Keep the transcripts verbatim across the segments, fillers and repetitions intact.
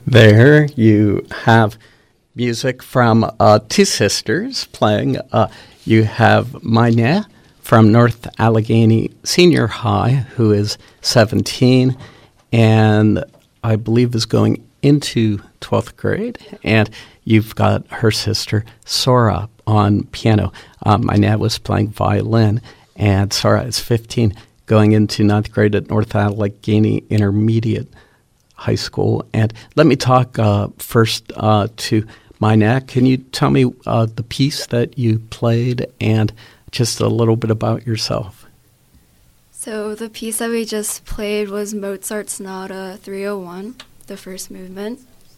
There you have music from uh, two sisters playing. Uh, you have Maineh from North Allegheny Senior High, who is seventeen, and I believe is going into twelfth grade. And you've got her sister, Sora, on piano. Um, Maineh was playing violin, and Sora is fifteen, going into ninth grade at North Allegheny Intermediate High School. And let me talk uh, first uh, to Maineh. Can you tell me uh, the piece that you played and just a little bit about yourself? So the piece that we just played was Mozart's Sonata three oh one, the first movement.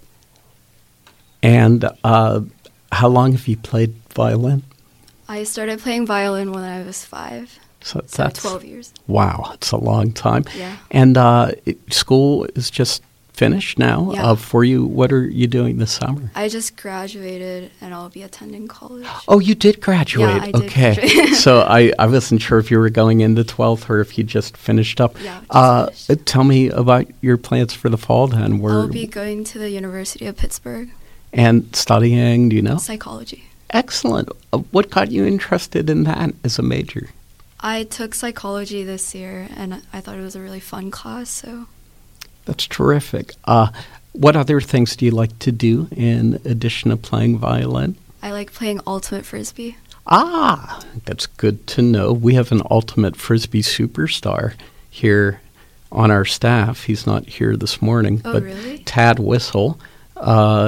And uh, how long have you played violin? I started playing violin when I was five, so, so that's twelve years. Wow, it's a long time. Yeah. And uh, it, school is just finished now yeah. uh, for you. What are you doing this summer? I just graduated, and I'll be attending college. Oh, you did graduate. Yeah, I did okay. graduate. So I, I wasn't sure if you were going into twelfth or if you just finished up. Yeah, just uh, finished. Tell me about your plans for the fall then. Where, I'll be going to the University of Pittsburgh. And studying, do you know? Psychology. Excellent. Uh, what got you interested in that as a major? I took psychology this year, and I thought it was a really fun class, so... That's terrific. Uh, what other things do you like to do in addition to playing violin? I like playing ultimate frisbee. Ah, that's good to know. We have an ultimate frisbee superstar here on our staff. He's not here this morning, Oh, but really? Tad Whistle uh,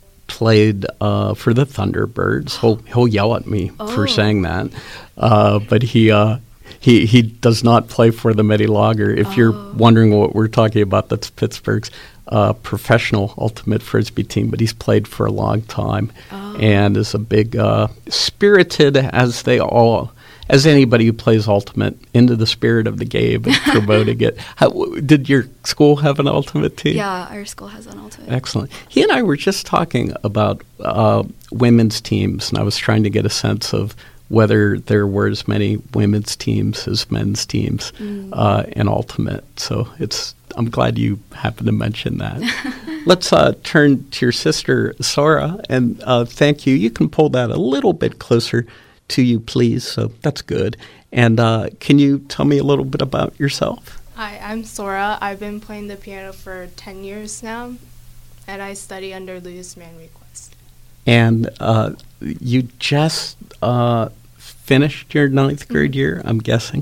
played uh, for the Thunderbirds. He'll he'll yell at me Oh. for saying that, uh, but he. Uh, He he does not play for the Medi Lager. If Oh. you're wondering what we're talking about, that's Pittsburgh's uh, professional ultimate frisbee team. But he's played for a long time Oh. and is a big uh, spirited, as they all, as anybody who plays ultimate, into the spirit of the game and promoting it. How, did your school have an ultimate team? Yeah, our school has an ultimate. Excellent. He and I were just talking about uh, women's teams, and I was trying to get a sense of whether there were as many women's teams as men's teams Mm. uh, in ultimate. So it's. I'm glad you happened to mention that. Let's uh, turn to your sister, Sora, and uh, thank you. You can pull that a little bit closer to you, please. So that's good. And uh, can you tell me a little bit about yourself? Hi, I'm Sora. I've been playing the piano for ten years now, and I study under Louis Mann-Request. And uh, you just uh, finished your ninth grade year, I'm guessing.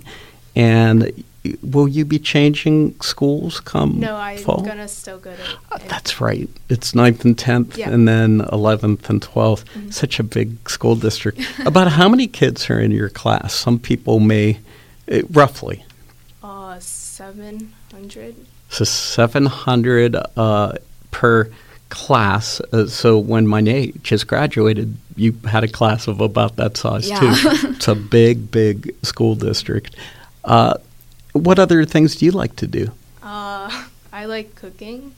And will you be changing schools come No, I'm fall? going to still go to... Uh, that's right. It's ninth and tenth, Yeah. and then eleventh and twelfth. Mhm. Such a big school district. About how many kids are in your class? Some people may, uh, roughly. Uh, seven hundred. So seven hundred uh, per class. Uh, so when Maineh just graduated, you had a class of about that size, Yeah. too. It's a big, big school district. Uh, what other things do you like to do? Uh, I like cooking,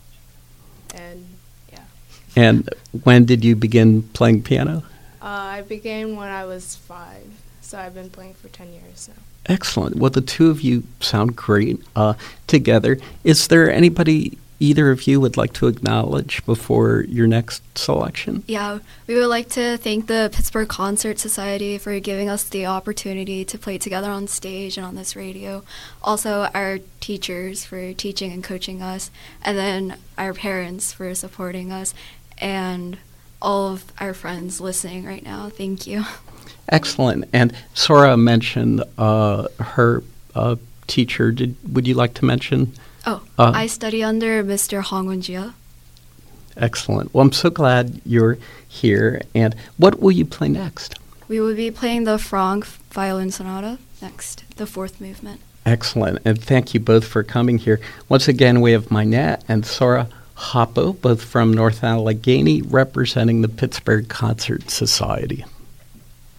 and yeah. And when did you begin playing piano? Uh, I began when I was five, so I've been playing for ten years now. Excellent. Well, the two of you sound great uh, together. Is there anybody either of you would like to acknowledge before your next selection? Yeah, we would like to thank the Pittsburgh Concert Society for giving us the opportunity to play together on stage and on this radio. Also, our teachers for teaching and coaching us, and then our parents for supporting us, and all of our friends listening right now. Thank you. Excellent. And Sora mentioned uh, her uh, teacher. Did would you like to mention? Oh, Uh, I study under Mister Hong Wen-jia. Excellent. Well, I'm so glad you're here. And what will you play next? We will be playing the Franck Violin Sonata next, the fourth movement. Excellent. And thank you both for coming here. Once again, we have Maineh and Sora Hoppo, both from North Allegheny, representing the Pittsburgh Concert Society.